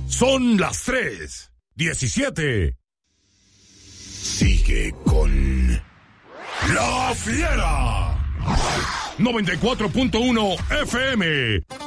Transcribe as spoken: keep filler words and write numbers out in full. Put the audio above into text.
Son las tres diecisiete. Sigue con La Fiera. noventa y cuatro punto uno F M.